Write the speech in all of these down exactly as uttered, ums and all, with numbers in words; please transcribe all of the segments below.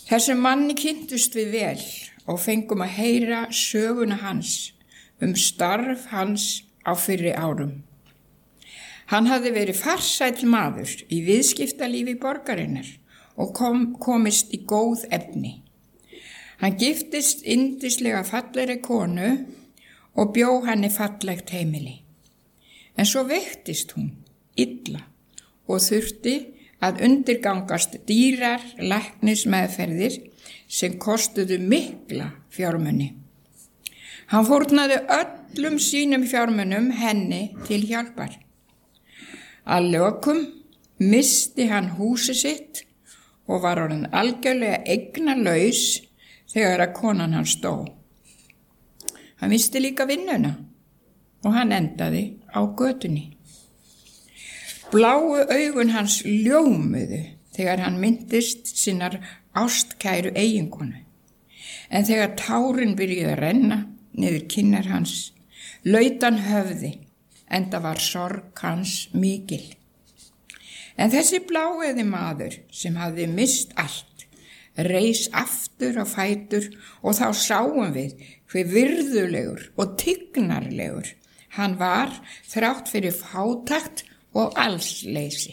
Þessum manni kynntust við vel og fengum að heyra söguna hans um starf hans á fyrri árum. Hann hafði verið farsæll maður í viðskiptalífi borgarinnar og kom, komist í góð efni. Hann giftist yndislega fallegri konu og bjó henni fallegt heimili. En svo veiktist hún illa og þurfti að undirgangast dýrar læknismeðferðir sem kostuðu mikla fjármuni. Hann fórnaði öllum sínum fjármunum henni til hjálpar. Að lokum missti hann húsið sitt og var orðinn algjörlega eignalaus þegar að konan hans dó. Hann missti líka vinnuna og hann endaði á götunni. Bláu augun hans ljómuðu þegar hann minntist sinnar ástkæru eiginkonu. En þegar tárin byrjuðu að renna niður kinnar hans, laut hann höfði, enda var sorg hans mikil. En þessi bláeygði maður sem hafði mist allt, reis aftur á fætur og þá sáum við hve virðulegur og tignarlegur hann var þrátt fyrir fátækt og allsleysi.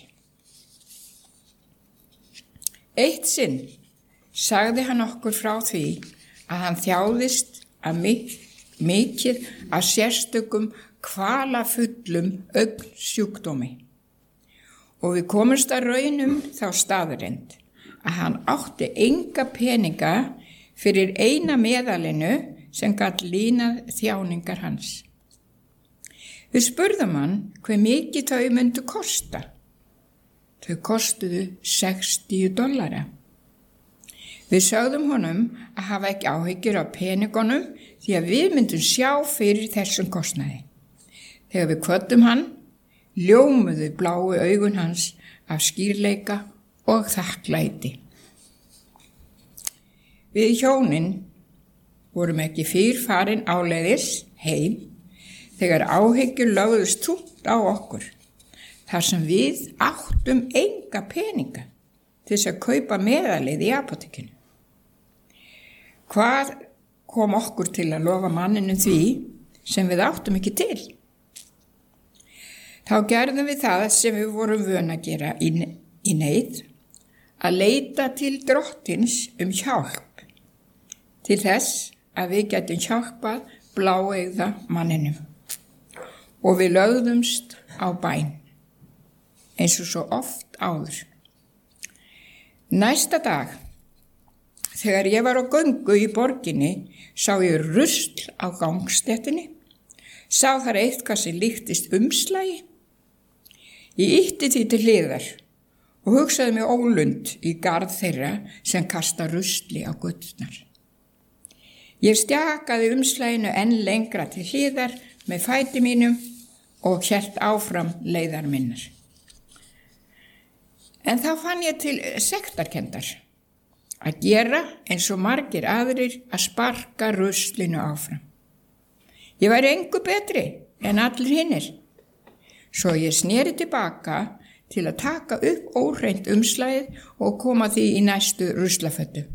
Eitt sinn sagði hann okkur frá því að hann þjáðist að mik- mikið að sérstökum kvalafullum augnsjúkdómi og við komumst að raunum þá staðreynd að hann átti enga peninga fyrir eina meðalinu sem gat línað þjáningar hans. Við spurðum hann hve mikið þau myndu kosta. Þau kostuðu sextíu dollara. Við sögðum honum að hafa ekki áhyggjur af peningunum því að við myndum sjá fyrir þessum kostnaði. Þegar við kvöddum hann, ljómuðu bláu augun hans af skýrleika og þakklæti. Við hjónin vorum ekki fyrr farin áleiðis heim þegar áhyggjur lögðust þungt á okkur, þar sem við áttum enga peninga til þess að kaupa meðalið í apótekinu. Hvað kom okkur til að lofa manninum því sem við áttum ekki til? Þá gerðum við það sem við vorum vön að gera í, í neyð, að leita til drottins um hjálp, til þess að við getum hjálpað bláeygða manninum. Og við lögðumst á bæn, eins og svo oft áður. Næsta dag, þegar ég var á göngu í borginni, sá ég rusl á gangstéttinni, sá þar eitthvað sem líktist umslagi. Ég ýtti því til hliðar og hugsaði mig ólund í garð þeirra sem kasta rusli á göturnar. Ég stjakaði umslaginu enn lengra til hliðar með fæti mínum og hélt áfram leiðar minnar. En þá fann ég til sektarkenndar að gera eins og margir aðrir að sparka ruslinu áfram. Ég væri engu betri en allir hinnir. Svo ég sneri tilbaka til að taka upp óhreint umslagið og koma því í næstu ruslafötu.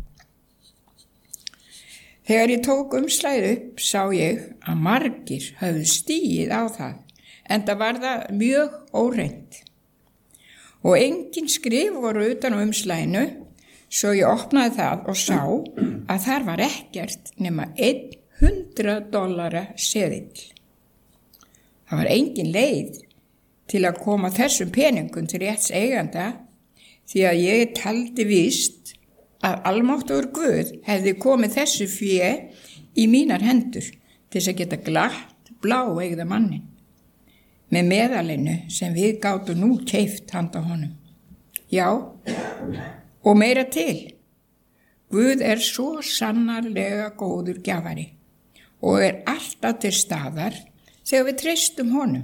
Þegar ég tók umslagið upp sá ég að margir höfðu stigið á það, enda var það mjög óhreint. Og engin skrif voru utan á umslaginu, svo ég opnaði það og sá að þar var ekkert nema hundrað dollara seðill. Það var engin leið til að koma þessum peningum til rétts eiganda því að ég taldi víst að almáttugur Guð hefði komið þessu fé í mínar hendur til þess að geta glatt bláeygða mannin með meðalinu sem við gátum nú keypt handa honum. Já, og meira til. Guð er svo sannarlega góður gjafari og er alltaf til staðar þegar við treystum honum.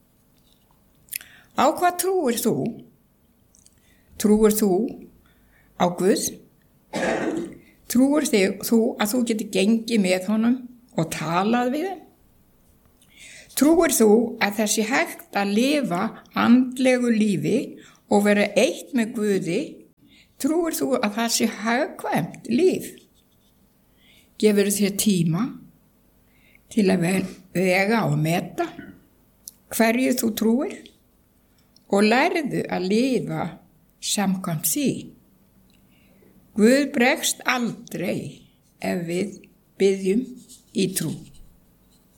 Á hvað trúir þú? Trúir þú á Guð? Trúir þig, þú að þú getur gengið með honum og talað við þeim? Trúir þú að það sé hægt að lifa andlegu lífi og vera eitt með Guði Trúir þú að það sé hagkvæmt líf? Gefur þér tíma til að vega og meta hverju þú trúir og lærðu að lifa samkvæmt því. Guð bregst aldrei ef við biðjum í trú.